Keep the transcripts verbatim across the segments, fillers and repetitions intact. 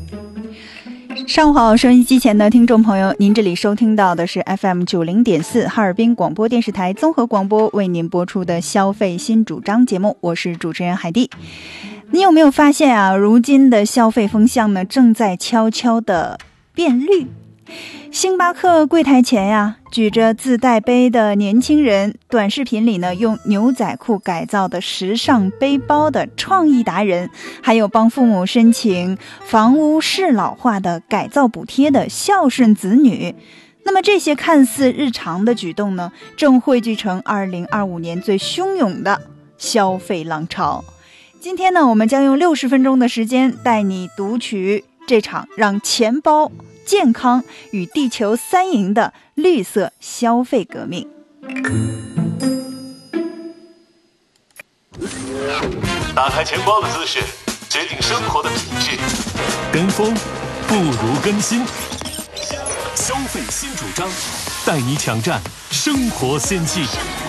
上午好，收音机前的听众朋友，您这里收听到的是 F M 九零点四 哈尔滨广播电视台综合广播为您播出的消费新主张节目，我是主持人海蒂。你有没有发现啊，如今的消费风向呢，正在悄悄的变绿。星巴克柜台前呀，举着自带杯的年轻人，短视频里呢用牛仔裤改造的时尚背包的创意达人，还有帮父母申请房屋适老化的改造补贴的孝顺子女。那么这些看似日常的举动呢，正汇聚成二零二五年最汹涌的消费浪潮。今天呢，我们将用六十分钟的时间带你读取这场让钱包、健康与地球三赢的绿色消费革命。 打开钱包的姿势，决定生活的品质。跟风不如跟新。消费新主张，带你抢占生活仙气。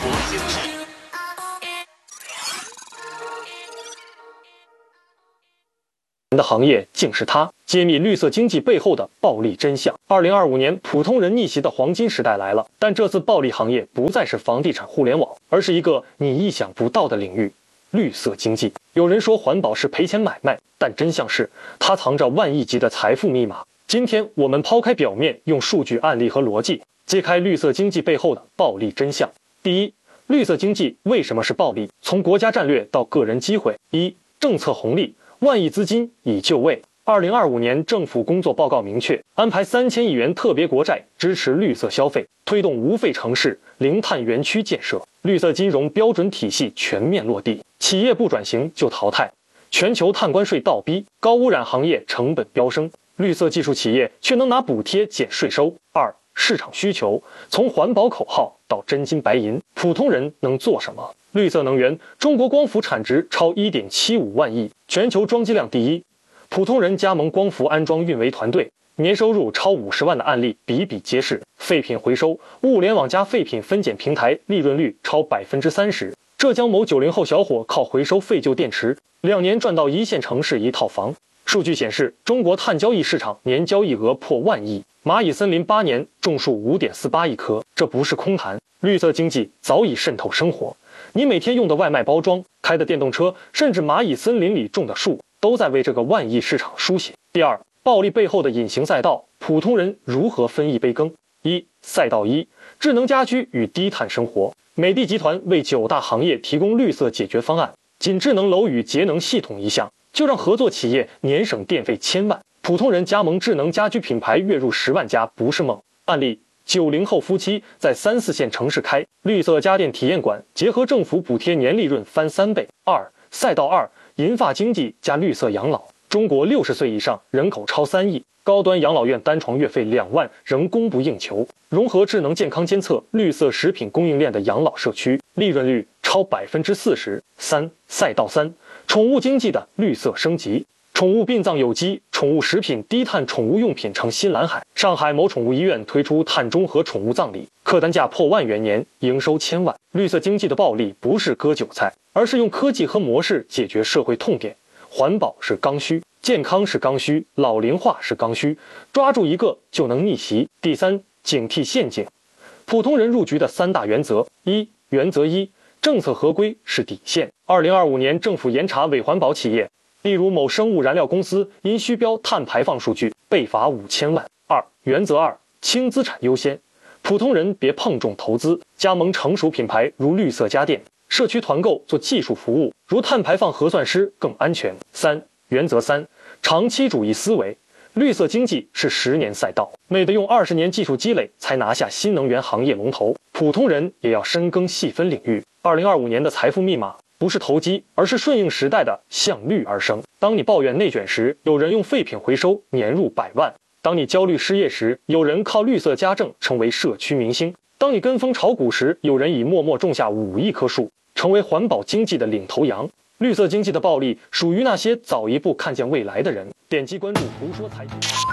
的行业竟是它，揭秘绿色经济背后的暴利真相。二零二五年，普通人逆袭的黄金时代来了，但这次暴利行业不再是房地产互联网，而是一个你意想不到的领域——绿色经济。有人说环保是赔钱买卖，但真相是它藏着万亿级的财富密码。今天我们抛开表面，用数据、案例和逻辑揭开绿色经济背后的暴利真相。第一，绿色经济为什么是暴利？从国家战略到个人机会。一、政策红利。万亿资金已就位。二零二五年政府工作报告明确，安排三千亿元特别国债支持绿色消费，推动无废城市、零碳园区建设，绿色金融标准体系全面落地。企业不转型就淘汰，全球碳关税倒逼，高污染行业成本飙升，绿色技术企业却能拿补贴减税收。二、市场需求。从环保口号到真金白银，普通人能做什么？绿色能源，中国光伏产值超 一点七五万亿，全球装机量第一。普通人加盟光伏安装运维团队，年收入超五十万的案例比比皆是。废品回收，物联网加废品分拣平台利润率超百分之三十。浙江某九零后小伙靠回收废旧电池，两年赚到一线城市一套房。数据显示，中国碳交易市场年交易额破万亿。蚂蚁森林八年种树 五点四八亿棵，这不是空谈，绿色经济早已渗透生活。你每天用的外卖包装、开的电动车，甚至蚂蚁森林里种的树，都在为这个万亿市场书写。第二，暴利背后的隐形赛道，普通人如何分一杯羹？一、赛道一，智能家居与低碳生活。美的集团为九大行业提供绿色解决方案，仅智能楼宇节能系统一项，就让合作企业年省电费千万，普通人加盟智能家居品牌月入十万家不是梦。案例：九零后夫妻在三四线城市开绿色家电体验馆，结合政府补贴，年利润翻三倍。二、赛道二，银发经济加绿色养老。中国六十岁以上人口超三亿，高端养老院单床月费两万仍供不应求。融合智能健康监测、绿色食品供应链的养老社区，利润率超百分之四十。三、赛道三，宠物经济的绿色升级。宠物殡葬有机、宠物食品、低碳宠物用品成新蓝海。上海某宠物医院推出碳中和宠物葬礼，客单价破万元年，营收千万。绿色经济的暴利不是割韭菜，而是用科技和模式解决社会痛点。环保是刚需，健康是刚需，老龄化是刚需，抓住一个就能逆袭。第三，警惕陷阱。普通人入局的三大原则：一、原则一，政策合规是底线。二零二五年政府严查伪环保企业。例如某生物燃料公司因虚标碳排放数据被罚五千万。二、原则二，轻资产优先，普通人别碰重投资，加盟成熟品牌如绿色家电，社区团购做技术服务，如碳排放核算师更安全。三、原则三，长期主义思维，绿色经济是十年赛道，美得用二十年技术积累才拿下新能源行业龙头，普通人也要深耕细分领域。二零二五年的财富密码不是投机，而是顺应时代的向绿而生。当你抱怨内卷时，有人用废品回收年入百万；当你焦虑失业时，有人靠绿色家政成为社区明星；当你跟风炒股时，有人以默默种下五亿棵树，成为环保经济的领头羊。绿色经济的暴利属于那些早一步看见未来的人。点击关注胡说财经。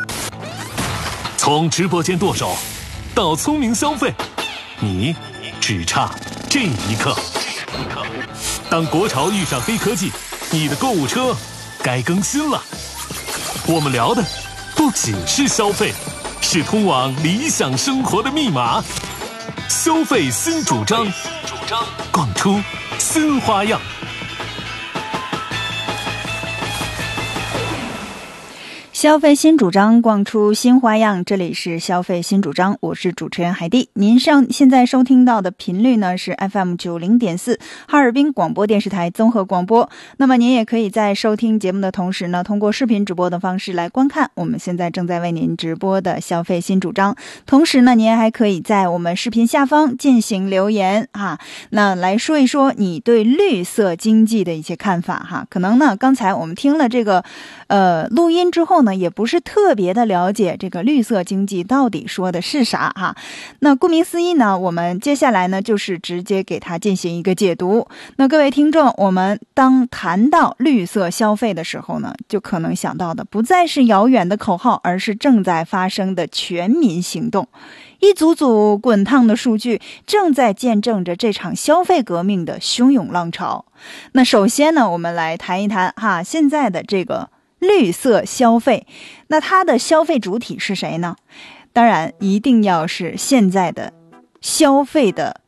从直播间剁手到聪明消费，你只差这一刻。当国潮遇上黑科技，你的购物车该更新了。 我们聊的不只是消费，是通往理想生活的密码。消费新主张，逛出新花样。 消费新主张，逛出新花样。这里是消费新主张，我是主持人海蒂。您上现在收听到的频率呢是 F M 九十点四 哈尔滨广播电视台综合广播。那么您也可以在收听节目的同时呢，通过视频直播的方式来观看我们现在正在为您直播的消费新主张。同时呢，您还可以在我们视频下方进行留言哈，那来说一说你对绿色经济的一些看法哈。可能呢，刚才我们听了这个呃录音之后呢，也不是特别的了解这个绿色经济到底说的是啥哈。那顾名思义呢，我们接下来呢就是直接给它进行一个解读。那各位听众，我们当谈到绿色消费的时候呢，就可能想到的不再是遥远的口号，而是正在发生的全民行动。一组组滚烫的数据正在见证着这场消费革命的汹涌浪潮。那首先呢，我们来谈一谈哈，现在的这个绿色消费，那它的消费主体是谁呢？当然一定要是现在的消费的